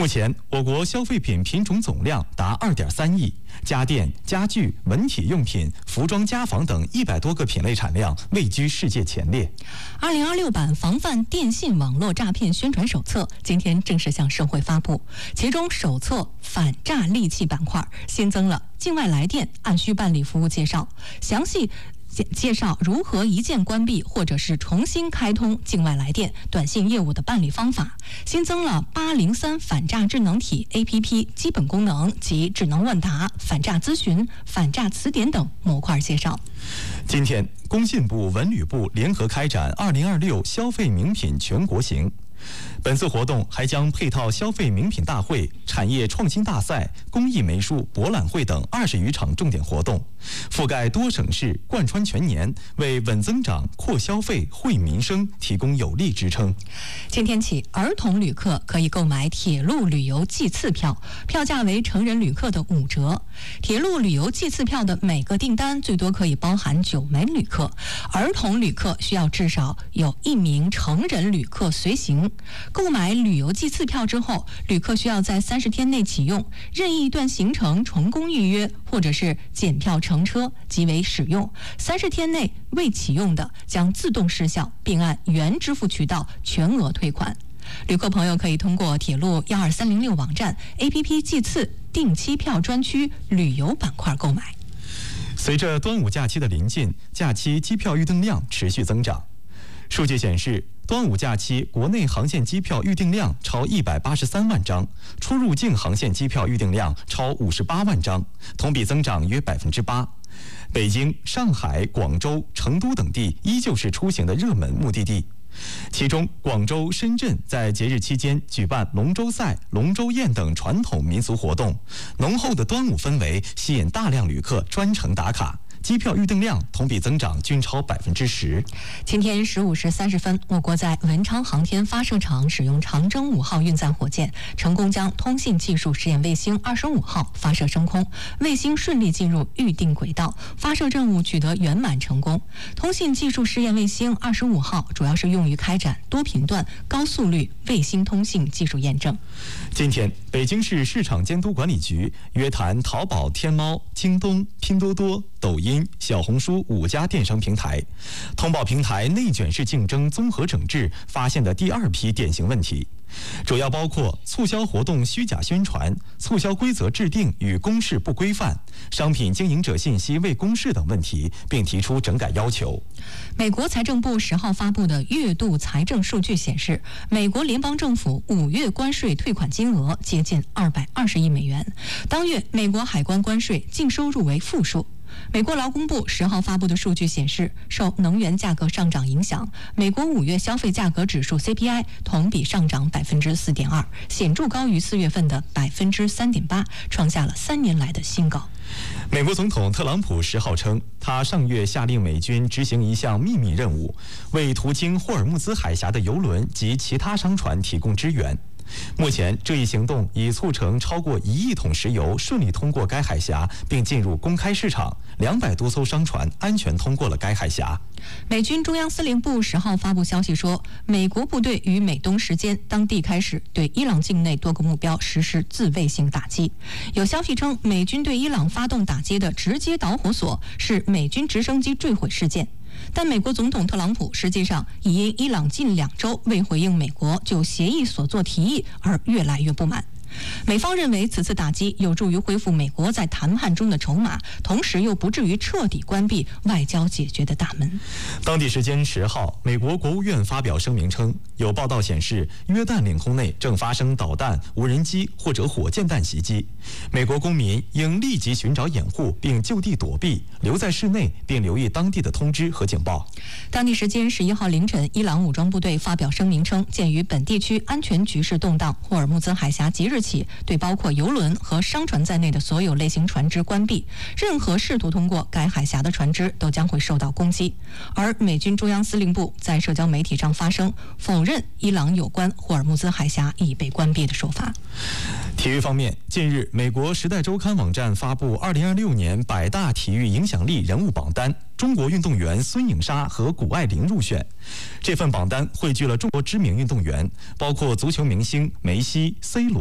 目前，我国消费品品种总量达2.3亿，家电、家具、文体用品、服装家纺等100多个品类产量位居世界前列。 2026版防范电信网络诈骗宣传手册今天正式向社会发布，其中手册反诈利器板块新增了境外来电按需办理服务介绍，详细介绍如何一键关闭或者是重新开通境外来电、短信业务的办理方法，新增了803反诈智能体 APP 基本功能及智能问答、反诈咨询、反诈词典等模块介绍。 今天，工信部、文旅部联合开展2026消费名品全国行。本次活动还将配套消费名品大会、产业创新大赛、工艺美术博览会等20余场重点活动，覆盖多省市，贯穿全年，为稳增长、扩消费、惠民生提供有力支撑。 今天起，儿童旅客可以购买铁路旅游季次票，票价为成人旅客的5折。铁路旅游季次票的每个订单最多可以包含9枚旅客，儿童旅客需要至少有1名成人旅客随行。购买旅游季次票之后，旅客需要在30天内启用，任意一段行程成功预约或者是检票乘车即为使用，30天内未启用的将自动失效，并按原支付渠道全额退款。旅客朋友可以通过铁路12306网站 APP 季次定期票专区旅游板块购买。 随着端午假期的临近，假期机票预订量持续增长。数据显示，端午假期国内航线机票预订量超183万张，出入境航线机票预订量超58万张，同比增长约8%。北京、上海、广州、成都等地依旧是出行的热门目的地。其中，广州、深圳在节日期间举办龙舟赛、龙舟宴等传统民俗活动，浓厚的端午氛围吸引大量旅客专程打卡。机票预订量同比增长均超10%。 今天15时30分，我国在文昌航天发射场使用长征5号运载火箭，成功将通信技术试验卫星25号发射升空，卫星顺利进入预定轨道，发射任务取得圆满成功。通信技术试验卫星25号主要是用于开展多频段、高速率卫星通信技术验证。 今天，北京市市场监督管理局约谈淘宝、天猫、京东、拼多多、抖音、小红书5家电商平台，通报平台内卷式竞争综合整治发现的第2批典型问题，主要包括促销活动虚假宣传、促销规则制定与公示不规范、商品经营者信息未公示等问题，并提出整改要求。 美国财政部10号发布的月度财政数据显示，美国联邦政府5月关税退款金额接近220亿美元，当月美国海关关税净收入为负数。美国劳工部10号发布的数据显示，受能源价格上涨影响，美国5月消费价格指数 CPI 同比上涨4.2%，显著高于4月份的3.8%，创下了3年来的新高。 美国总统特朗普10号称，他上月下令美军执行一项秘密任务，为途经霍尔木兹海峡的油轮及其他商船提供支援。目前，这一行动已促成超过1亿桶石油顺利通过该海峡，并进入公开市场，200多艘商船安全通过了该海峡。 美军中央司令部10号发布消息说，美国部队于美东时间当地开始对伊朗境内多个目标实施自卫性打击。有消息称，美军对伊朗发动打击的直接导火索是美军直升机坠毁事件。但美国总统特朗普实际上已因伊朗近2周未回应美国就协议所做提议而越来越不满。美方认为此次打击有助于恢复美国在谈判中的筹码，同时又不至于彻底关闭外交解决的大门。 当地时间10号，美国国务院发表声明称，有报道显示约旦领空内正发生导弹、无人机或者火箭弹袭击，美国公民应立即寻找掩护并就地躲避，留在室内并留意当地的通知和警报。 当地时间11号凌晨，伊朗武装部队发表声明称，鉴于本地区安全局势动荡，霍尔木兹海峡即日起对包括油轮和商船在内的所有类型船只关闭，任何试图通过该海峡的船只都将会受到攻击。而美军中央司令部在社交媒体上发声，否认伊朗有关霍尔木兹海峡已被关闭的说法。 体育方面，近日美国《时代周刊》网站发布2026年100大体育影响力人物榜单，中国运动员孙颖莎和谷爱凌入选。这份榜单汇聚了中国知名运动员，包括足球明星梅西、C 罗。